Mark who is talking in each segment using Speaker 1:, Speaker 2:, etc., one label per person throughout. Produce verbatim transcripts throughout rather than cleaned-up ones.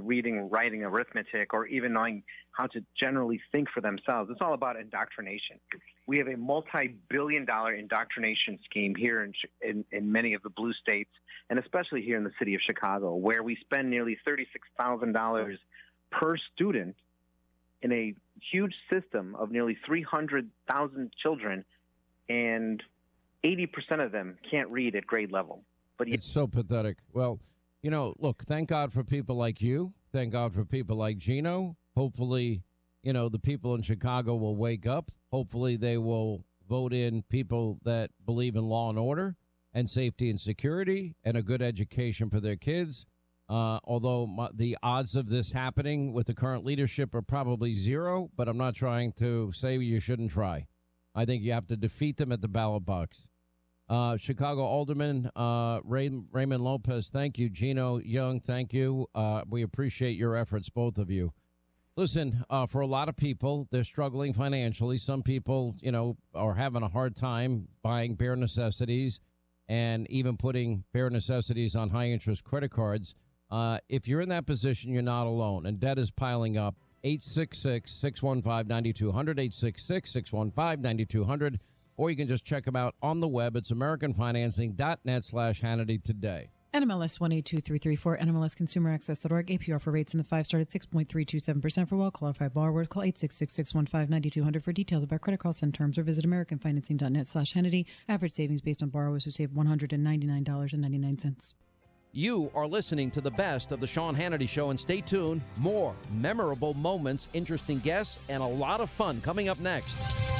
Speaker 1: reading, writing, arithmetic, or even knowing how to generally think for themselves. It's all about indoctrination. We have a multi-billion dollar indoctrination scheme here in, in, in many of the blue states, and especially here in the city of Chicago, where we spend nearly thirty-six thousand dollars per student in a huge system of nearly three hundred thousand children, and eighty percent of them can't read at grade level. But
Speaker 2: It's so pathetic. Well, you know, look, thank God for people like you. Thank God for people like Gino. Hopefully, you know, the people in Chicago will wake up. Hopefully they will vote in people that believe in law and order and safety and security and a good education for their kids. Uh, although my, the odds of this happening with the current leadership are probably zero, but I'm not trying to say you shouldn't try. I think you have to defeat them at the ballot box. Uh, Chicago Alderman uh, Ray, Raymond Lopez, thank you. Gino Young, thank you. Uh, we appreciate your efforts, both of you. Listen, uh, for a lot of people, they're struggling financially. Some people, you know, are having a hard time buying bare necessities and even putting bare necessities on high-interest credit cards. Uh, if you're in that position, you're not alone, and debt is piling up. eight six six, six one five, nine two zero zero, eight six six, six one five, nine two zero zero, or you can just check them out on the web. It's americanfinancing.net slash Hannity today.
Speaker 3: N M L S one eight two three three four, N M L S consumer access dot org. A P R for rates in the five star at six point three two seven percent for well-qualified borrowers. Call eight six six, six one five, nine two zero zero for details about credit costs and terms, or visit americanfinancing.net slash Hannity. Average savings based on borrowers who save one hundred ninety-nine dollars and ninety-nine cents.
Speaker 2: You are listening to the best of the Sean Hannity Show, and stay tuned. More memorable moments, interesting guests, and a lot of fun coming up next.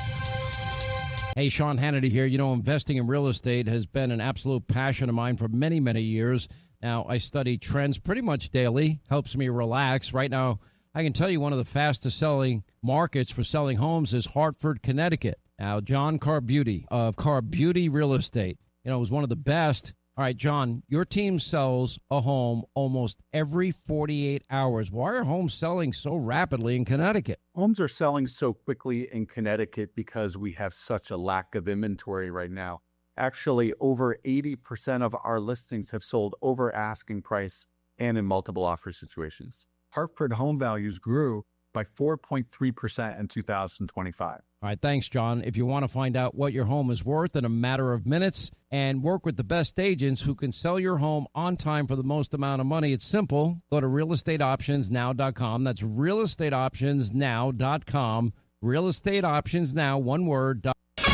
Speaker 2: Hey, Sean Hannity here. You know, investing in real estate has been an absolute passion of mine for many, many years. Now, I study trends pretty much daily, helps me relax. Right now, I can tell you one of the fastest selling markets for selling homes is Hartford, Connecticut. Now, John Carbuti of Carbuti Real Estate, you know, was one of the best. All right, John, your team sells a home almost every forty-eight hours. Why are homes selling so rapidly in Connecticut?
Speaker 4: Homes are selling so quickly in Connecticut because we have such a lack of inventory right now. Actually, over eighty percent of our listings have sold over asking price and in multiple offer situations. Hartford home values grew by four point three percent in two thousand twenty-five.
Speaker 2: All right, thanks, John. If you want to find out what your home is worth in a matter of minutes and work with the best agents who can sell your home on time for the most amount of money, it's simple. Go to real estate options now dot com. That's real estate options now dot com. Real Estate Options Now, one word.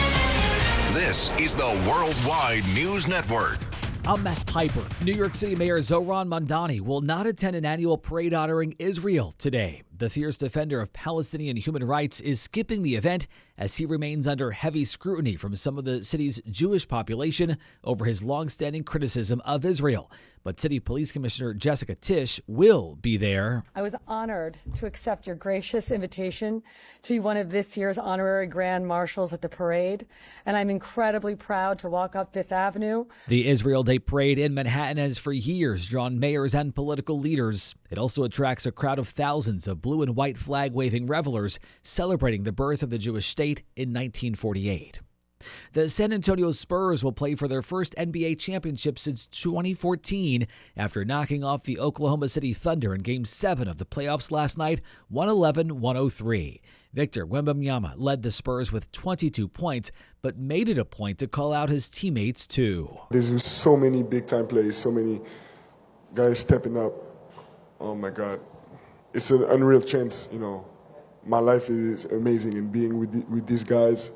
Speaker 5: This is the Worldwide News Network.
Speaker 6: I'm Matt Piper. New York City Mayor Zohran Mamdani will not attend an annual parade honoring Israel today. The fierce defender of Palestinian human rights is skipping the event as he remains under heavy scrutiny from some of the city's Jewish population over his longstanding criticism of Israel. But City Police Commissioner Jessica Tisch will be there.
Speaker 7: I was honored to accept your gracious invitation to be one of this year's honorary grand marshals at the parade, and I'm incredibly proud to walk up Fifth Avenue.
Speaker 6: The Israel Day Parade in Manhattan has for years drawn mayors and political leaders. It also attracts a crowd of thousands of blue and white flag-waving revelers celebrating the birth of the Jewish state in nineteen forty-eight. The San Antonio Spurs will play for their first N B A championship since twenty fourteen after knocking off the Oklahoma City Thunder in Game seven of the playoffs last night, one eleven to one oh three. Victor Wembanyama led the Spurs with twenty-two points, but made it a point to call out his teammates too.
Speaker 8: There's so many big-time plays, so many guys stepping up. Oh, my God. It's an unreal chance, you know. My life is amazing, and being with the, with these guys,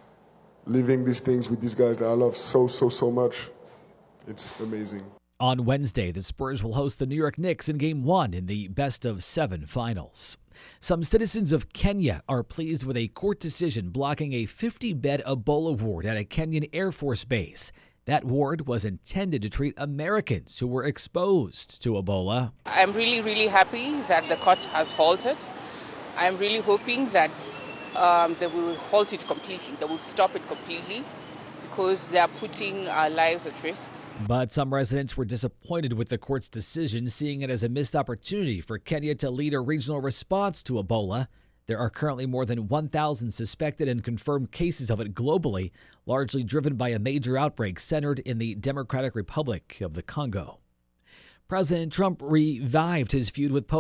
Speaker 8: living these things with these guys that I love so, so, so much, it's amazing.
Speaker 6: On Wednesday, the Spurs will host the New York Knicks in Game one in the best-of-seven finals. Some citizens of Kenya are pleased with a court decision blocking a fifty-bed Ebola ward at a Kenyan Air Force base. That ward was intended to treat Americans who were exposed to Ebola.
Speaker 9: I'm really, really happy that the court has halted. I'm really hoping that um, they will halt it completely. They will stop it completely because they are putting our lives at risk.
Speaker 6: But some residents were disappointed with the court's decision, seeing it as a missed opportunity for Kenya to lead a regional response to Ebola. There are currently more than one thousand suspected and confirmed cases of it globally, largely driven by a major outbreak centered in the Democratic Republic of the Congo. President Trump revived his feud with Pope